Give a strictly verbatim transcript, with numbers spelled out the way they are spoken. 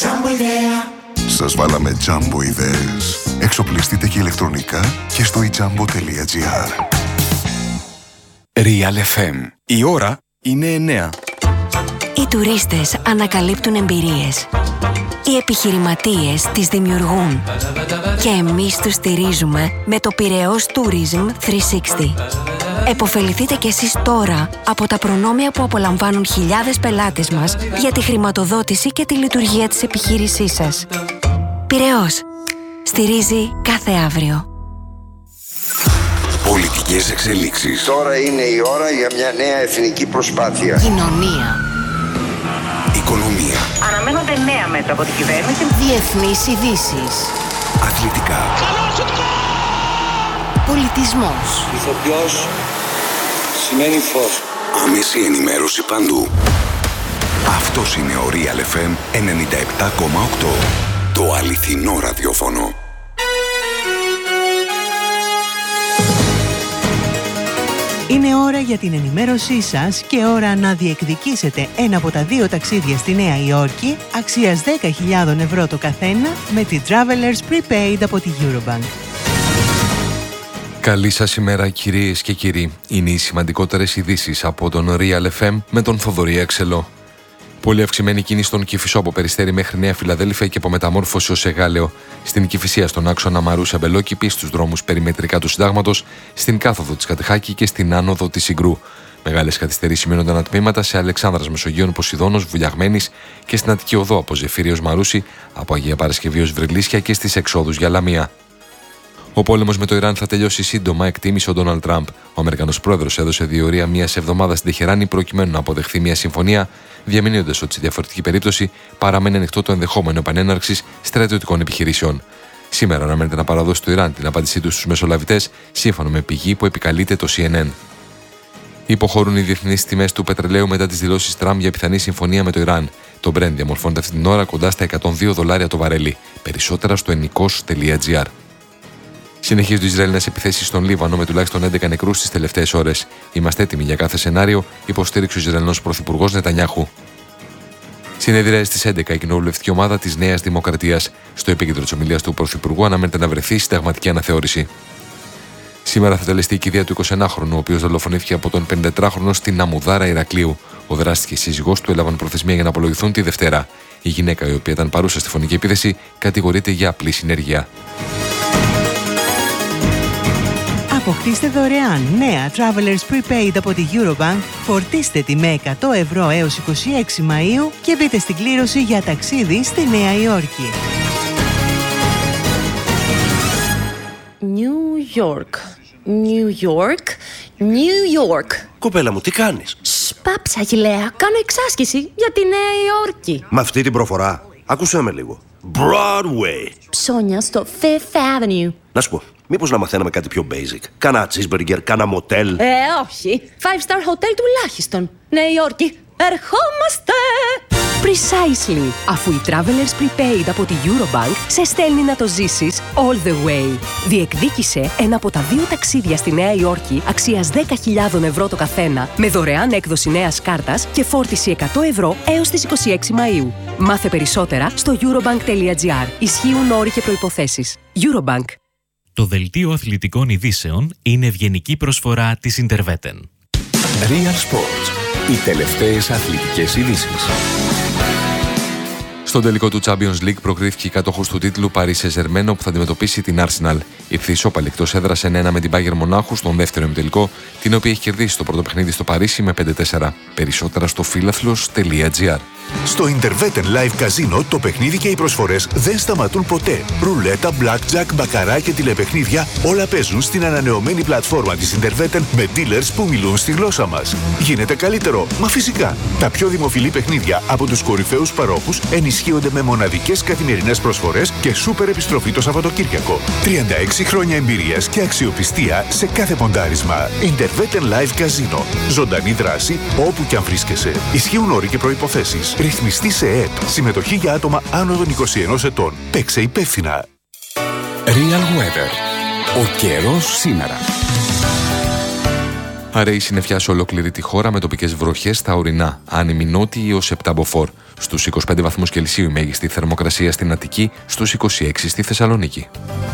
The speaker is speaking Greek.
Σας βάλαμε Jumbo ιδέες. Εξοπλιστείτε και ηλεκτρονικά και στο i jumbo τελεία gr. Real εφ εμ. Η ώρα είναι εννέα. Οι τουρίστες ανακαλύπτουν εμπειρίες. Οι επιχειρηματίες τις δημιουργούν. Και εμείς τους στηρίζουμε με το Πειραιώς Tourism τριακόσια εξήντα. Εποφεληθείτε κι εσείς τώρα από τα προνόμια που απολαμβάνουν χιλιάδες πελάτες μας για τη χρηματοδότηση και τη λειτουργία της επιχείρησής σας. Πειραιώς. Στηρίζει κάθε αύριο. Πολιτικές εξελίξεις. Τώρα είναι η ώρα για μια νέα εθνική προσπάθεια. Κοινωνία. Οικονομία. Αναμένονται νέα μέτρα από την κυβέρνηση. Διεθνείς ειδήσεις. Αθλητικά. Πολιτισμός. Ηθοποιός σημαίνει φως. Άμεση ενημέρωση παντού. Αυτός είναι ο Real εφ εμ ενενήντα επτά κόμμα οκτώ. Το αληθινό ραδιόφωνο. Είναι ώρα για την ενημέρωσή σας και ώρα να διεκδικήσετε ένα από τα δύο ταξίδια στη Νέα Υόρκη αξίας δέκα χιλιάδες ευρώ το καθένα με τη Travelers Prepaid από τη Eurobank. Καλή σας ημέρα κυρίες και κύριοι. Είναι οι σημαντικότερες ειδήσεις από τον Real εφ εμ με τον Θοδωρή Έξελο. Πολύ αυξημένη κίνηση στον Κηφισό από Περιστέρι μέχρι Νέα Φιλαδέλφια και από μεταμόρφωση ως Εγάλεο. Στην Κηφισία στον άξονα Μαρούσα Μπελόκηπη, στους δρόμους περιμετρικά του Συντάγματος, στην κάθοδο της Κατεχάκη και στην άνοδο της Συγκρού. Μεγάλες καθυστερήσεις σημαίνονταν τμήματα σε Αλεξάνδρας Μεσογείων Ποσειδώνος Βουλιαγμένης και στην Αττική Οδό από Ζεφύρι ως Μαρούση, από Αγία Παρασκευή ως Βρυλίσια και στις εξόδους για Λαμία. Ο πόλεμος με το Ιράν θα τελειώσει σύντομα, εκτίμησε ο Ντόναλντ Τραμπ. Ο Αμερικανός πρόεδρος έδωσε διορία μιας εβδομάδας στην Τεχεράνη προκειμένου να αποδεχθεί μια συμφωνία, διαμηνύοντας ότι σε διαφορετική περίπτωση παραμένει ανοιχτό το ενδεχόμενο επανέναρξης στρατιωτικών επιχειρήσεων. Σήμερα αναμένεται να παραδώσει το Ιράν την απάντησή του στους μεσολαβητές, σύμφωνα με πηγή που επικαλείται το σι εν εν. Υποχωρούν οι διεθνείς τιμές του πετρελαίου μετά τις δηλώσεις Τραμπ για πιθανή συμφωνία με το Ιράν. Το Brent διαμορφώνεται αυτή την ώρα κοντά στα εκατόν δύο δολάρια το βαρέλι. Περισσότερα στο ενικός τελεία τζι άρ. Συνεχίζουν οι Ισραηλινές επιθέσεις στον Λίβανο με τουλάχιστον έντεκα νεκρούς τις τελευταίες ώρες. Είμαστε έτοιμοι για κάθε σενάριο, υποστήριξε ο Ισραηλινός Πρωθυπουργός Νετανιάχου. Συνεδριάζει στις έντεκα η κοινοβουλευτική ομάδα της Νέας Δημοκρατίας. Στο επίκεντρο της ομιλίας του Πρωθυπουργού αναμένεται να βρεθεί συνταγματική αναθεώρηση. Σήμερα θα τελεστεί η κηδεία του εικοσιενάχρονου, ο οποίος δολοφονήθηκε από τον πενηντετράχρονο στην Αμουδάρα Ηρακλείου. Ο δράστης και η σύζυγός του έλαβαν προθεσμία για να απολογηθούν τη Δευτέρα. Η γυναίκα, η οποία ήταν παρούσα στη φωνική επίθεση, κατηγορείται για απλή συνέργεια. Αποκτήστε δωρεάν νέα Travelers Prepaid από τη Eurobank, φορτίστε τη με εκατό ευρώ έως είκοσι έξι Μαΐου και μπείτε στην κλήρωση για ταξίδι στη Νέα Υόρκη. New York, New York, New York. Κοπέλα μου, τι κάνεις? Σπάψα, Αγιλέα, κάνω εξάσκηση για τη Νέα Υόρκη. Με αυτή την προφορά, άκουσέ με λίγο. Broadway. Ψώνια στο Fifth Avenue. Να σου πω, μήπως να μαθαίναμε κάτι πιο basic? Κάνα cheeseburger, κάνα motel. Ε, όχι. Five star hotel τουλάχιστον. Νέα Υόρκη, ερχόμαστε! Precisely. Αφού η Travelers Prepaid από τη Eurobank σε στέλνει να το ζήσεις all the way. Διεκδίκησε ένα από τα δύο ταξίδια στη Νέα Υόρκη αξίας δέκα χιλιάδες ευρώ το καθένα, με δωρεάν έκδοση νέας κάρτας και φόρτιση εκατό ευρώ έως τις είκοσι έξι Μαΐου. Μάθε περισσότερα στο eurobank τελεία τζι άρ. Ισχύουν όροι και προϋποθέσεις. Eurobank. Το δελτίο αθλητικών ειδήσεων είναι ευγενική προσφορά της Interveten. Real Sports. Οι τελευταίες αθλητικές ειδήσεις. Στον τελικό του Champions League προκρίθηκε η κατόχος του τίτλου Paris Saint-Germain, που θα αντιμετωπίσει την Arsenal. Ήρθε ισόπαλη εκτός έδρας ένα ένα με την Bayern Μονάχου στον δεύτερο ημιτελικό, την οποία έχει κερδίσει το πρώτο παιχνίδι στο Παρίσι με πέντε τέσσερα. Περισσότερα στο φίλαθλος τελεία τζι άρ. Στο Interveten Live Casino το παιχνίδι και οι προσφορές δεν σταματούν ποτέ. Ρουλέτα, blackjack, μπακαρά και τηλεπαιχνίδια όλα παίζουν στην ανανεωμένη πλατφόρμα της Interveten με dealers που μιλούν στη γλώσσα μας. Γίνεται καλύτερο, μα φυσικά. Τα πιο δημοφιλή παιχνίδια από τους κορυφαίους παρόχους ενισχύονται με μοναδικές καθημερινές προσφορές και σούπερ επιστροφή το Σαββατοκύριακο. τριάντα έξι χρόνια εμπειρίας και αξιοπιστία σε κάθε ποντάρισμα. Interveten Live Casino. Ζωντανή δράση όπου και αν βρίσκεσαι. Ισχύουν όροι και προϋποθέσεις. Ρυθμιστή σε ΕΕΠ. Συμμετοχή για άτομα άνω των είκοσι ενός ετών. Παίξε υπεύθυνα. Real Weather. Ο καιρός σήμερα. Αραιή συννεφιά σε ολόκληρη τη χώρα με τοπικές βροχές στα ορεινά, άνεμοι νότιοι ως επτά μποφόρ. Στους είκοσι πέντε βαθμούς Κελσίου η μέγιστη θερμοκρασία στην Αττική, στους είκοσι έξι στη Θεσσαλονίκη.